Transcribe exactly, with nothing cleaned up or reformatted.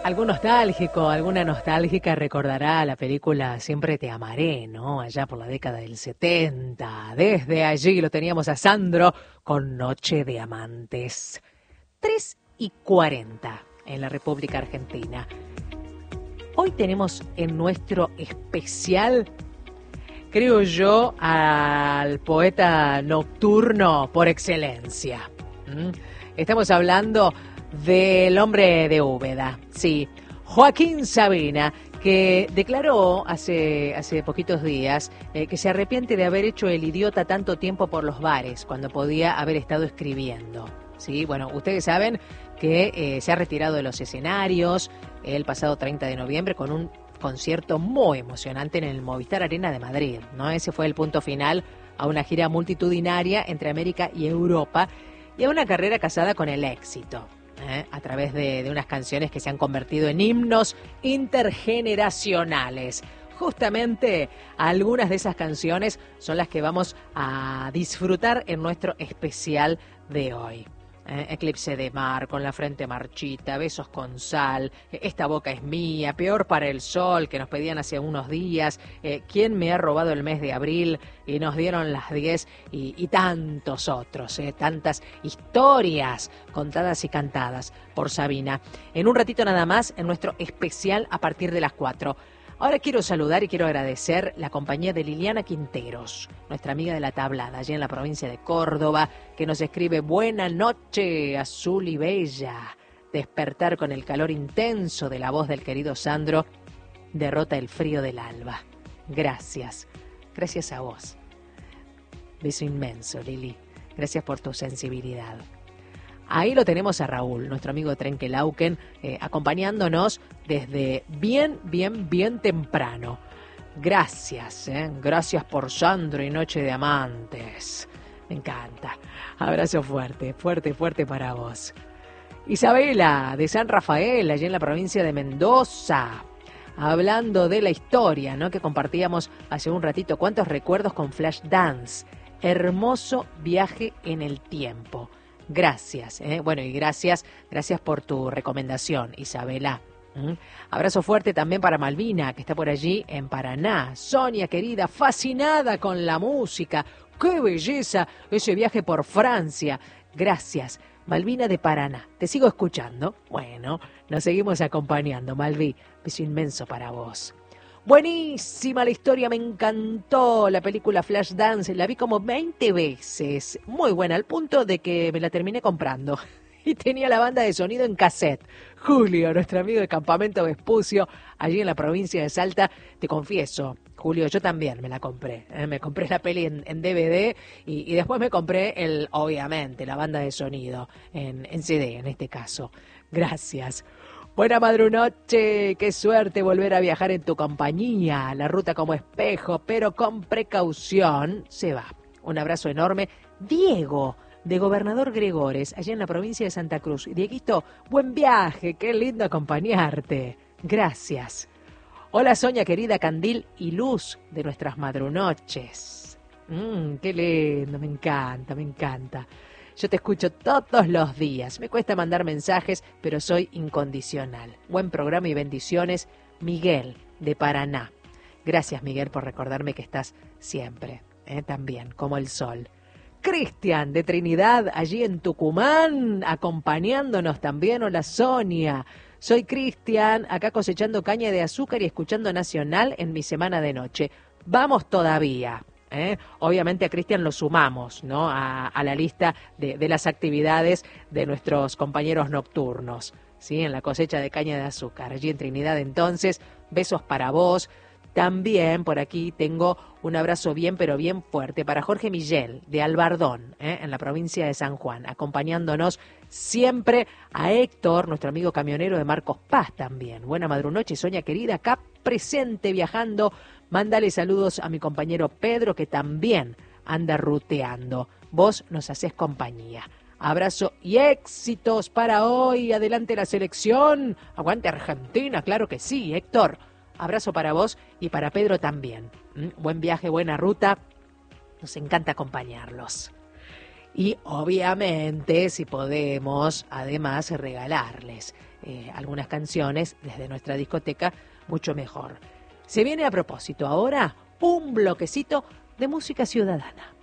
Algún nostálgico, alguna nostálgica recordará la película Siempre te amaré, ¿no? Allá por la década del setenta. Desde allí lo teníamos a Sandro con Noche de Amantes. tres y cuarenta en la República Argentina. Hoy tenemos en nuestro especial, creo yo, al poeta nocturno por excelencia. ¿Mm? Estamos hablando del hombre de Úbeda, sí, Joaquín Sabina, que declaró hace, hace poquitos días eh, que se arrepiente de haber hecho el idiota tanto tiempo por los bares, cuando podía haber estado escribiendo. Sí, bueno, ustedes saben que eh, se ha retirado de los escenarios el pasado treinta de noviembre con un concierto muy emocionante en el Movistar Arena de Madrid, ¿no? Ese fue el punto final a una gira multitudinaria entre América y Europa y a una carrera casada con el éxito. ¿Eh? A través de, de unas canciones que se han convertido en himnos intergeneracionales. Justamente algunas de esas canciones son las que vamos a disfrutar en nuestro especial de hoy. Eh, Eclipse de mar, Con la frente marchita, Besos con sal, Esta boca es mía, Peor para el sol, que nos pedían hace unos días, eh, ¿Quién me ha robado el mes de abril? Y nos dieron las diez y, y tantos otros, eh, tantas historias contadas y cantadas por Sabina. En un ratito nada más, en nuestro especial a partir de las cuatro. Ahora quiero saludar y quiero agradecer la compañía de Liliana Quinteros, nuestra amiga de la Tablada, allí en la provincia de Córdoba, que nos escribe: buena noche, azul y bella. Despertar con el calor intenso de la voz del querido Sandro derrota el frío del alba. Gracias, gracias a vos. Beso inmenso, Lili. Gracias por tu sensibilidad. Ahí lo tenemos a Raúl, nuestro amigo de Trenquelauquen, eh, acompañándonos desde bien, bien, bien temprano. Gracias, eh, gracias por Sandro y Noche de Amantes. Me encanta. Abrazo fuerte, fuerte, fuerte para vos. Isabela, de San Rafael, allí en la provincia de Mendoza. Hablando de la historia, ¿no?, que compartíamos hace un ratito. ¿Cuántos recuerdos con Flashdance? Hermoso viaje en el tiempo. Gracias, ¿eh? Bueno, y gracias, gracias por tu recomendación, Isabela. ¿Mm? Abrazo fuerte también para Malvina, que está por allí en Paraná. Sonia, querida, fascinada con la música. ¡Qué belleza ese viaje por Francia! Gracias, Malvina de Paraná. ¿Te sigo escuchando? Bueno, nos seguimos acompañando, Malví. Beso inmenso para vos. Buenísima la historia, me encantó la película Flashdance, la vi como veinte veces, muy buena, al punto de que me la terminé comprando y tenía la banda de sonido en cassette. Julio, nuestro amigo de Campamento Vespucio, allí en la provincia de Salta, te confieso, Julio, yo también me la compré, ¿eh? Me compré la peli en, en D V D y, y después me compré, el, obviamente, la banda de sonido en, en C D en este caso. Gracias. Buena madrunoche, qué suerte volver a viajar en tu compañía, la ruta como espejo, pero con precaución se va. Un abrazo enorme. Diego, de Gobernador Gregores, allá en la provincia de Santa Cruz. Dieguito, buen viaje, qué lindo acompañarte. Gracias. Hola Sonia, querida, candil y luz de nuestras madrunoches. Mmm, qué lindo, me encanta, me encanta. Yo te escucho todos los días. Me cuesta mandar mensajes, pero soy incondicional. Buen programa y bendiciones. Miguel, de Paraná. Gracias, Miguel, por recordarme que estás siempre, ¿eh? También, como el sol. Cristian, de Trinidad, allí en Tucumán, acompañándonos también. Hola, Sonia. Soy Cristian, acá cosechando caña de azúcar y escuchando Nacional en mi semana de noche. Vamos todavía. ¿Eh? Obviamente a Cristian lo sumamos, ¿no?, a, a la lista de, de las actividades de nuestros compañeros nocturnos, ¿sí?, en la cosecha de caña de azúcar, allí en Trinidad. Entonces, besos para vos. También por aquí tengo un abrazo bien, pero bien fuerte para Jorge Millel, de Albardón, ¿eh?, en la provincia de San Juan, acompañándonos siempre. A Héctor, nuestro amigo camionero de Marcos Paz también. Buena madrunoche, Sonia querida, acá presente viajando. Mándale saludos a mi compañero Pedro, que también anda ruteando. Vos nos hacés compañía. Abrazo y éxitos para hoy. Adelante la selección. Aguante Argentina, claro que sí, Héctor. Abrazo para vos y para Pedro también. ¿Mm? Buen viaje, buena ruta. Nos encanta acompañarlos. Y obviamente, si podemos, además, regalarles eh, algunas canciones desde nuestra discoteca, mucho mejor. Se viene a propósito ahora un bloquecito de música ciudadana.